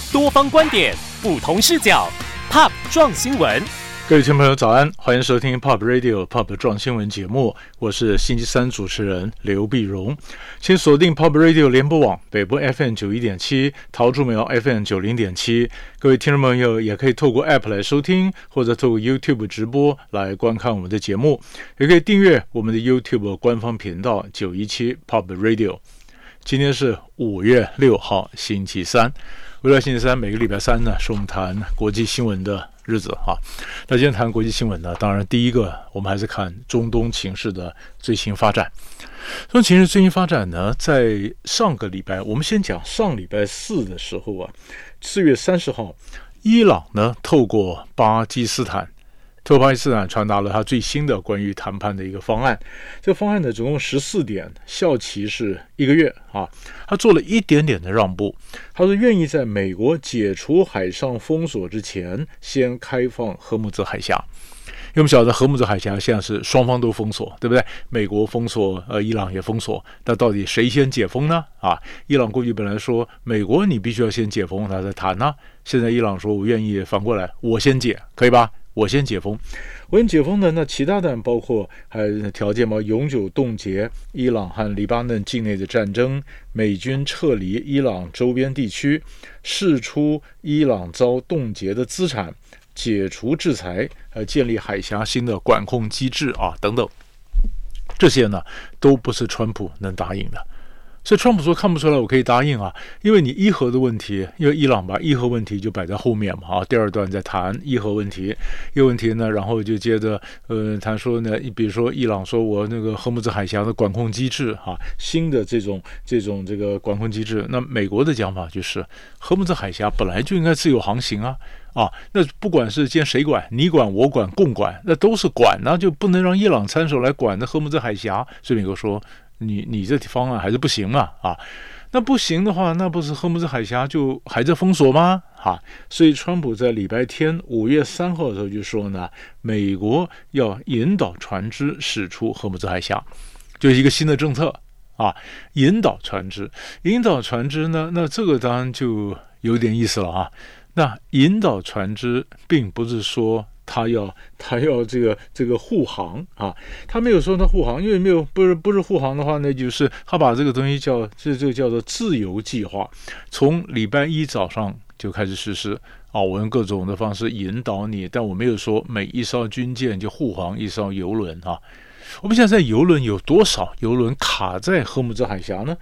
多方观点，不同视角 ，Pop 撞新闻。 各位听众朋友早安，欢迎收听 Pop Radio Pop 撞新闻节目，我是星期三主持人刘碧荣。请锁定 Pop Radio 联播网北部 FM 91.7，桃竹苗 FM 90.7。各位听众朋友也可以透过 App 来收听，或者透过 YouTube 直播来观看我们的节目，也可以订阅我们的 YouTube 官方频道917 Pop Radio。今天是5月6号，星期三。5月星期三，每个礼拜三呢，是我们谈国际新闻的日子哈。那今天谈国际新闻呢，当然第一个我们还是看中东情势的最新发展。中东情势最新发展呢，在上个礼拜，我们先讲上礼拜四的时候啊，4月30号，伊朗呢透过巴基斯坦传达了他最新的关于谈判的一个方案。这个方案呢，总共14点，效期是1个月啊。他做了一点点的让步，他说愿意在美国解除海上封锁之前，先开放荷姆兹海峡。因为我们晓得荷姆兹海峡现在是双方都封锁，对不对？美国封锁，伊朗也封锁，那到底谁先解封呢？啊，伊朗过去本来说美国你必须要先解封，他再谈呢。现在伊朗说我愿意反过来，我先解，可以吧？我先解封，我先解封的那其他的包括还有条件吗？永久冻结伊朗和黎巴嫩境内的战争，美军撤离伊朗周边地区，释出伊朗遭冻结的资产，解除制裁，建立海峡新的管控机制啊等等，这些呢都不是川普能答应的。所以川普说看不出来我可以答应啊，因为你伊核的问题，因为伊朗把伊核问题就摆在后面嘛啊，第二段在谈伊核问题，伊核问题呢，然后就接着谈说呢，比如说伊朗说我那个荷姆兹海峡的管控机制啊，新的这种这个管控机制，那美国的讲法就是荷姆兹海峡本来就应该自由航行啊，那不管是今天谁管，你管我管共管，那都是管，那就不能让伊朗参手来管的荷姆兹海峡，所以美国说。你这方案还是不行嘛啊？那不行的话，那不是荷姆兹海峡就还在封锁吗？所以川普在礼拜天5月3号的时候就说呢，美国要引导船只驶出荷姆兹海峡，就是一个新的政策啊，引导船只呢，那这个当然就有点意思了啊。那引导船只并不是说。他要这个护航啊，他没有说他护航，因为不是护航的话呢，就是他把这个东西这个叫做自由计划，从礼拜一早上就开始实施啊，我用各种的方式引导你，但我没有说每一艘军舰就护航一艘邮轮啊。我们现在邮轮有多少邮轮卡在荷姆兹海峡呢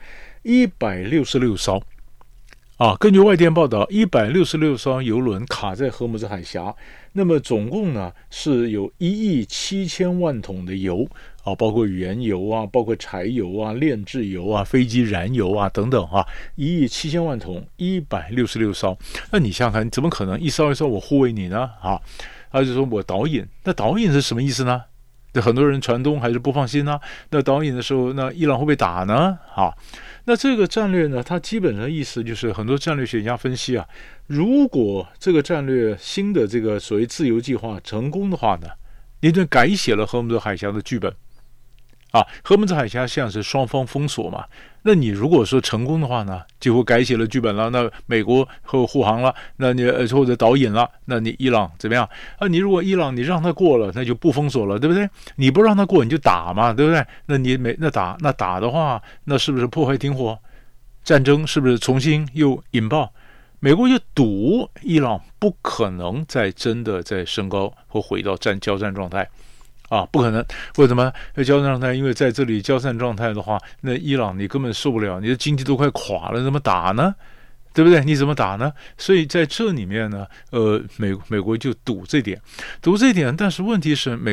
？166艘。根据外电报道，166艘邮轮卡在荷姆兹海峡，那么总共呢是有1亿7千万桶的油包括原油啊，包括柴油啊、炼制油啊、飞机燃油啊等等1亿7千万桶，166艘。那你想想看，怎么可能一艘一艘我护卫你呢？他就说我导引，那导引是什么意思呢？很多人船东还是不放心啊。那导引的时候，那伊朗会不会打呢？那这个战略呢，它基本的意思就是很多战略学家分析啊，如果这个战略新的这个所谓自由计划成功的话呢，你就改写了荷姆兹海峡的剧本荷姆兹海峡现在是双方封锁嘛，那你如果说成功的话呢，就会改写了剧本了，那美国护航了，那你或者导引了，那你伊朗怎么样你如果伊朗你让他过了，那就不封锁了，对不对？你不让他过你就打嘛，对不对？那你打的话，那是不是破坏停火？战争是不是重新又引爆？美国就赌伊朗不可能再真的再升高或回到交战状态不可能。为什么交战状态？因为在这里交战状态的话，那伊朗你根本受不了，你的经济都快垮了，怎么打呢？对不对？你怎么打呢？所以在这里面呢，美国就赌这点，但是问题是美